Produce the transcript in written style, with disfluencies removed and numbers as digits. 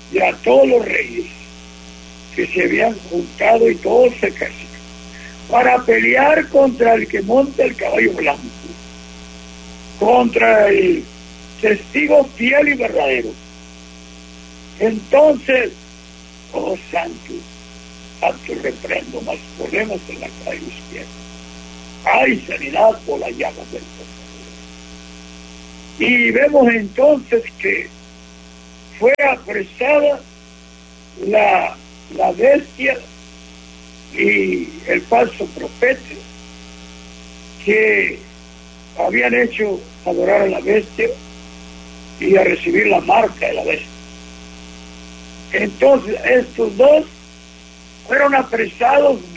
y a todos los reyes que se habían juntado, y todos se casaron para pelear contra el que monta el caballo blanco, contra el testigo fiel y verdadero. Entonces, oh santo, santo reprendo, más ponemos en la calle izquierda. Hay sanidad por las llagas del Cordero. Y vemos entonces que fue apresada la bestia y el falso profeta que habían hecho adorar a la bestia y a recibir la marca de la bestia. Entonces estos dos fueron apresados